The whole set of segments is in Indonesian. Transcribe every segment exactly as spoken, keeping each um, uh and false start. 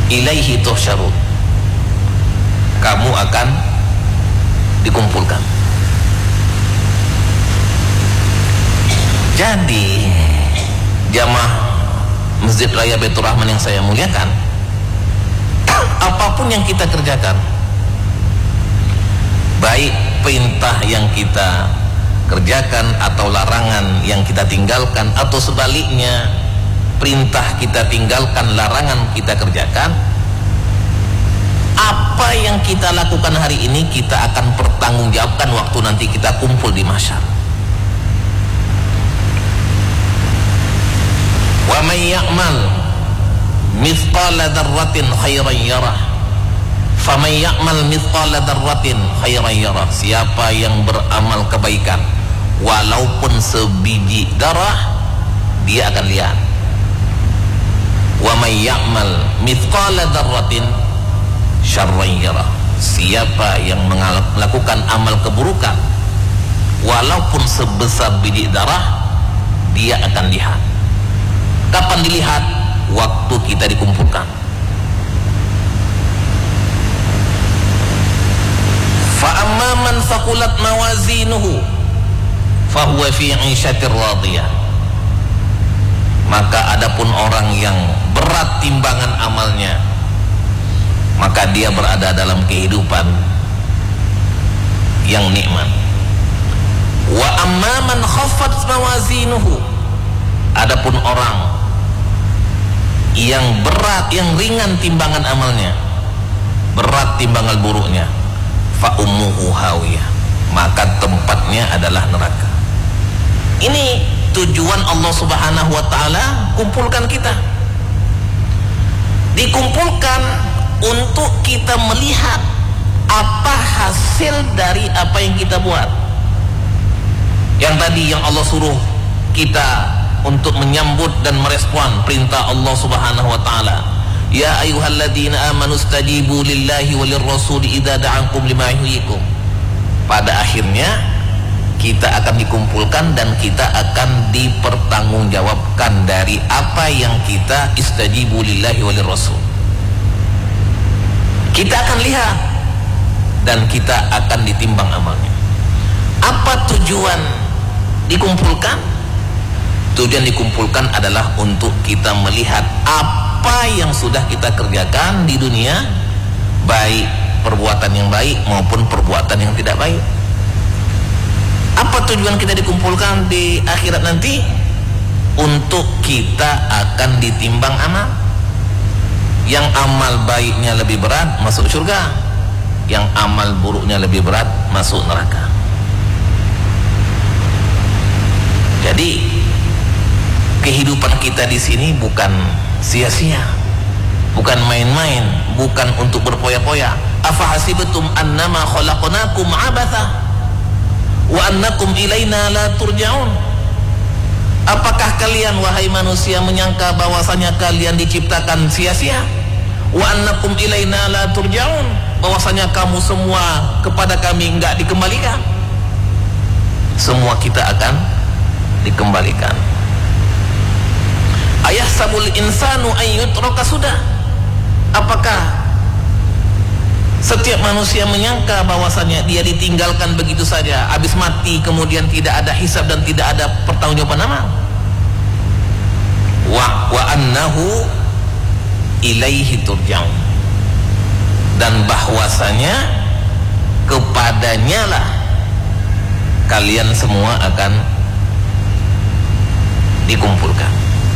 ilaihi tuhsyarun, kamu akan dikumpulkan. Jadi jamaah Masjid Raya Baitur Rahman yang saya muliakan, apapun yang kita kerjakan, baik perintah yang kita kerjakan atau larangan yang kita tinggalkan, atau sebaliknya perintah kita tinggalkan, larangan kita kerjakan, apa yang kita lakukan hari ini kita akan pertanggungjawabkan waktu nanti kita kumpul di mahsyar. Wa may ya'mal mithqala dzarratin khairan yarah, fa may ya'mal mithqala dzarratin khairan yarah. Siapa yang beramal kebaikan walaupun sebiji darah, dia akan lihat. Wa may ya'mal mithqala dzarratin syarran yarah. Siapa yang melakukan amal keburukan walaupun sebesar biji darah, dia akan lihat. Kapan dilihat? Waktu kita dikumpulkan. Fa amma man thaqulat mawazinuhu fa huwa fi 'ishatir radiyah. Maka adapun orang yang berat timbangan amalnya, maka dia berada dalam kehidupan yang nikmat. Wa amma man khaffat mawazinuhu, adapun orang yang berat, yang ringan timbangan amalnya, berat timbangan buruknya, fa ummuhu hawiyah, maka tempatnya adalah neraka. Ini tujuan Allah Subhanahu wa taala kumpulkan kita. Dikumpulkan untuk kita melihat apa hasil dari apa yang kita buat. Yang tadi yang Allah suruh kita untuk menyambut dan merespon perintah Allah Subhanahu wa taala. Ya ayyuhalladzina amanu stajibu lillahi walir rasul idza da'akum lima yuhyikum. Pada akhirnya kita akan dikumpulkan dan kita akan dipertanggungjawabkan dari apa yang kita istajibu lillahi walir rasul. Kita akan lihat dan kita akan ditimbang amalnya. Apa tujuan dikumpulkan? Tujuan dikumpulkan adalah untuk kita melihat apa yang sudah kita kerjakan di dunia, baik perbuatan yang baik maupun perbuatan yang tidak baik. Apa tujuan kita dikumpulkan di akhirat nanti? Untuk kita akan ditimbang amal. Yang amal baiknya lebih berat masuk surga, yang amal buruknya lebih berat masuk neraka. Jadi kehidupan kita di sini bukan sia-sia, bukan main-main, bukan untuk berpoya-poya. Afa hasibtum annama khalaqnakum abatha wa annakum ilaina la turja'un. Apakah kalian wahai manusia menyangka bahwasanya kalian diciptakan sia-sia? Wa annakum ilaina la turja'un, bahwasanya kamu semua kepada kami enggak dikembalikan. Semua kita akan dikembalikan. Ayahsabul insanu ayyutraka sudah. Apakah setiap manusia menyangka bahwasanya dia ditinggalkan begitu saja, habis mati kemudian tidak ada hisab dan tidak ada pertanggungjawaban amal? Wa wa annahu ilaihi turja'un, dan bahwasanya kepadanya lah kalian semua akan dikumpulkan.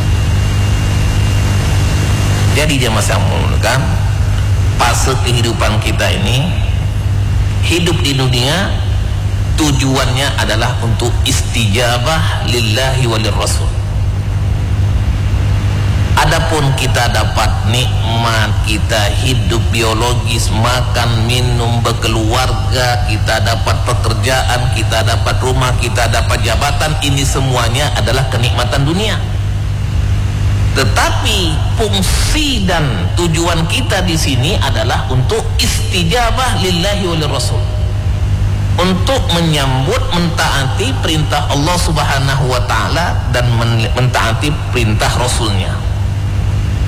Jadi jemaah yang memerlukan fase kehidupan kita ini, hidup di dunia tujuannya adalah untuk istijabah lillahi walir rasul. Adapun kita dapat nikmat, kita hidup biologis, makan, minum, berkeluarga, kita dapat pekerjaan, kita dapat rumah, kita dapat jabatan, ini semuanya adalah kenikmatan dunia. Tetapi fungsi dan tujuan kita di sini adalah untuk istijabah lillahi walir rasul, untuk menyambut, mentaati perintah Allah Subhanahu wa taala dan mentaati perintah Rasulnya.